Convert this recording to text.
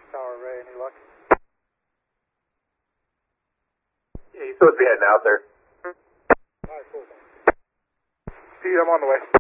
Tower Ray, any luck? Yeah, he's supposed to be heading out there. Alright, cool. See you, I'm on the way.